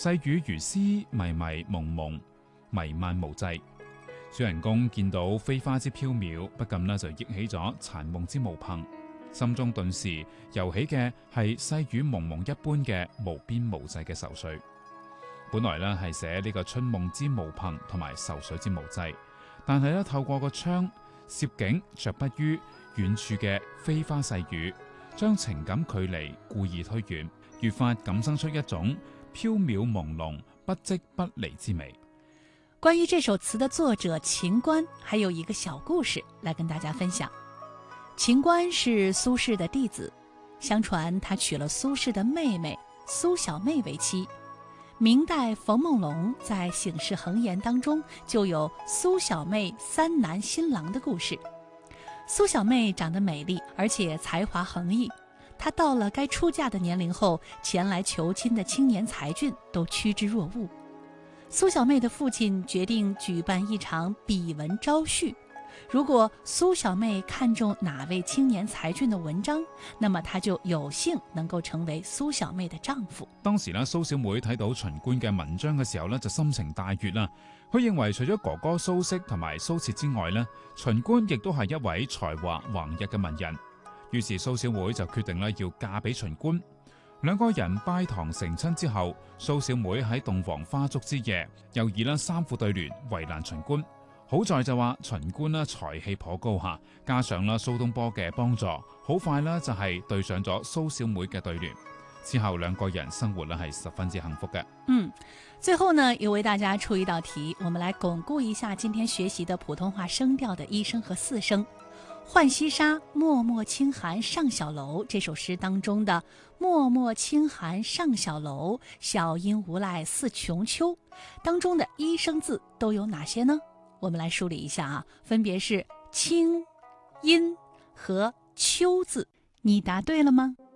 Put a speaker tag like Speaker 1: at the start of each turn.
Speaker 1: 細雨如絲，迷迷蒙蒙，彌漫無際。主人公見到飛花之飄渺，不禁就憶起咗殘夢之無憑，心中頓時遊起嘅係細雨蒙蒙一般嘅無邊無際嘅愁緒。本來係寫呢個春夢之無憑同埋愁緒之無際，但係透過個窗攝景着筆於遠處嘅飛花細雨，將情感距離故意推遠，越發感生出一種飄渺朦朧不即不離之美。
Speaker 2: 關於這首詞的作者秦觀，還有一個小故事來跟大家分享。秦觀是蘇軾的弟子，相傳他娶了蘇軾的妹妹蘇小妹為妻。明代馮夢龍在《醒世恒言》當中就有蘇小妹三男新郎的故事。蘇小妹長得美麗，而且才華橫溢，她到了該出嫁的年齡後，前來求親的青年才俊都趨之若鶩。蘇小妹的父親決定舉辦一場比文招婿，如果蘇小妹看中哪位青年才俊的文章，那麼她就有幸能夠成為蘇小妹的丈夫。
Speaker 1: 當時蘇小妹睇到秦觀嘅文章嘅時候就心情大悅啦。佢認為除咗哥哥蘇軾同埋蘇轍之外秦觀亦都係一位才華橫溢嘅文人。於是蘇小妹就決定要嫁俾秦觀。兩個人拜堂成親之後，蘇小妹喺洞房花燭之夜，又以三副對聯為難秦觀。好在就話秦觀才氣頗高下，加上蘇東坡嘅幫助，好快就係對上咗蘇小妹嘅對聯。之後兩個人生活係十分之幸福嘅。
Speaker 2: 最後呢，又為大家出一道題，我們來鞏固一下今天學習的普通話聲調的一聲和四聲。浣溪沙，漠漠清寒上小樓，這首詩當中的漠漠清寒上小樓，小陰無賴似窮秋當中的一聲字都有哪些呢？我們來梳理一下啊，分別是清、陰和秋字。你答對了嗎？